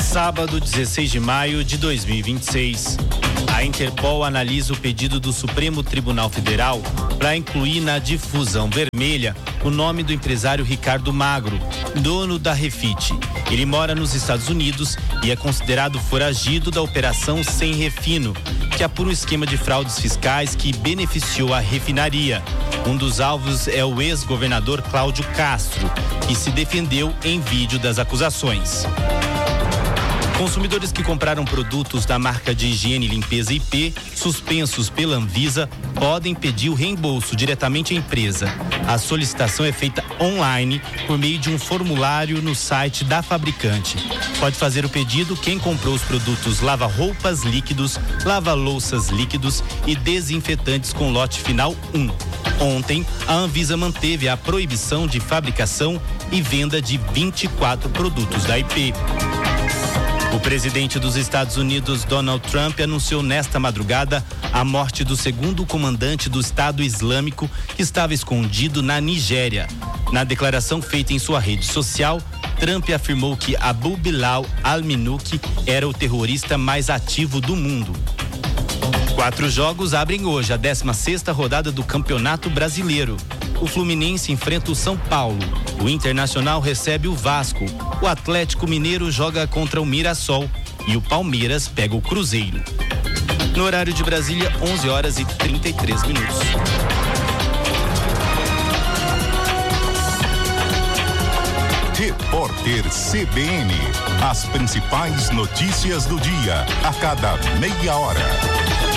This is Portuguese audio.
Sábado, 16 de maio de 2026. A Interpol analisa o pedido do Supremo Tribunal Federal para incluir na difusão vermelha o nome do empresário Ricardo Magro, dono da Refit. Ele mora nos Estados Unidos e é considerado foragido da Operação Sem Refino, que apura um esquema de fraudes fiscais que beneficiou a refinaria. Um dos alvos é o ex-governador Cláudio Castro, que se defendeu em vídeo das acusações. Consumidores que compraram produtos da marca de higiene e limpeza IP, suspensos pela Anvisa, podem pedir o reembolso diretamente à empresa. A solicitação é feita online por meio de um formulário no site da fabricante. Pode fazer o pedido quem comprou os produtos lava-roupas líquidos, lava-louças líquidos e desinfetantes com lote final 1. Ontem, a Anvisa manteve a proibição de fabricação e venda de 24 produtos da IP. O presidente dos Estados Unidos, Donald Trump, anunciou nesta madrugada a morte do segundo comandante do Estado Islâmico que estava escondido na Nigéria. Na declaração feita em sua rede social, Trump afirmou que Abu Bilal al-Minuki era o terrorista mais ativo do mundo. 4 jogos abrem hoje a 16ª rodada do Campeonato Brasileiro. O Fluminense enfrenta o São Paulo, o Internacional recebe o Vasco, o Atlético Mineiro joga contra o Mirassol e o Palmeiras pega o Cruzeiro. No horário de Brasília, 11h33. Repórter CBN. As principais notícias do dia, a cada meia hora.